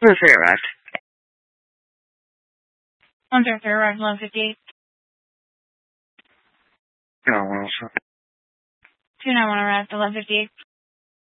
Where's they arrived? 103 arrived 11:58. 291 also. 291 arrived 11:58.